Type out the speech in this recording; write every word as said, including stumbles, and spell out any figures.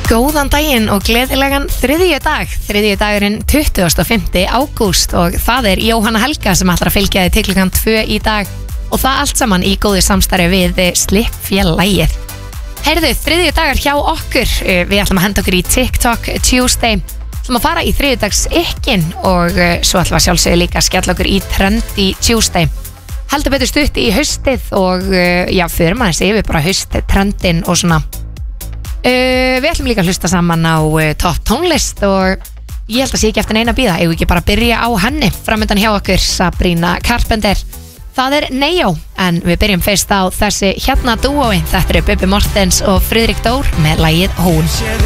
Góðan daginn og gleðilegan þriðju dag Þriðju dagurinn tuttugasta og fimmta ágúst og það er Jóhanna Helga sem ætlar að fylgja þið til klukkan tvö í dag og það allt saman í góðu samstarfi við Slippfélagið. Heyrðu, þriðju dagar hjá okkur, við ætlum að henda okkur í TikTok Tuesday, ætlum að fara í þriðjudags ykkin og svo ætlum að sjálfsögðu líka að skella okkur í Trendy Tuesday. Heldur betur stutt í haustið og já, fyrir maður sé við bara hausttrendin og svona. Uh, við ætlum líka að hlusta saman á uh, topp tónlist og ég held að sé ekki eftir neina bíða, eigum við ekki bara að byrja á henni framöndan hjá okkur, Sabrina Carpenter. Það er Neyjó, en við byrjum fyrst á þessi hérna dúói. Þetta eru Bubbi Morthens og Friðrik Dór með lagið Hún.